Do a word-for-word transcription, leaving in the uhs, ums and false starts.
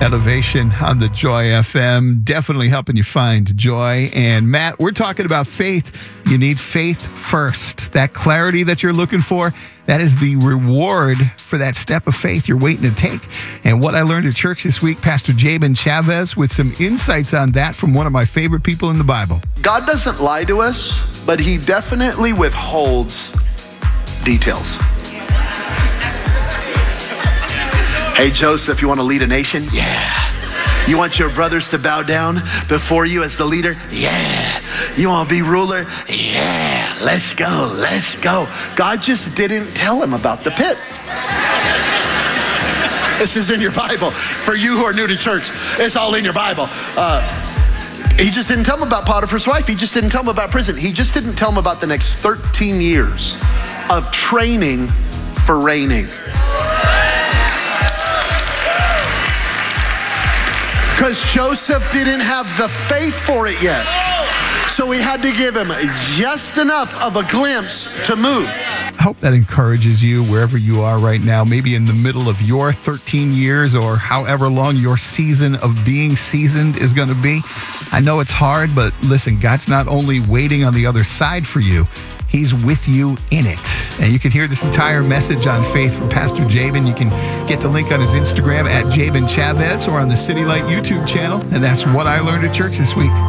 Elevation on the Joy F M, definitely helping you find joy. And Matt, we're talking about faith. You need faith first. That clarity that you're looking for, that is the reward for that step of faith you're waiting to take. And what I learned at church this week, Pastor Jabin Chavez with some insights on that from one of my favorite people in the Bible. God doesn't lie to us, but he definitely withholds details. Hey, Joseph, you want to lead a nation? Yeah. You want your brothers to bow down before you as the leader? Yeah. You want to be ruler? Yeah. Let's go. Let's go. God just didn't tell him about the pit. This is in your Bible. For you who are new to church, it's all in your Bible. Uh, he just didn't tell him about Potiphar's wife. He just didn't tell him about prison. He just didn't tell him about the next thirteen years of training for reigning. Because Joseph didn't have the faith for it yet. So he had to give him just enough of a glimpse to move. I hope that encourages you wherever you are right now, maybe in the middle of your thirteen years or however long your season of being seasoned is going to be. I know it's hard, but listen, God's not only waiting on the other side for you, he's with you in it. And you can hear this entire message on faith from Pastor Jabin. You can get the link on his Instagram at Jabin Chavez or on the City Light YouTube channel. And that's what I learned at church this week.